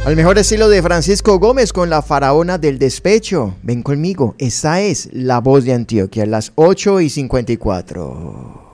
Al mejor estilo de Francisco Gómez con La Faraona del Despecho. Ven conmigo, esta es La Voz de Antioquia, a las 8:54.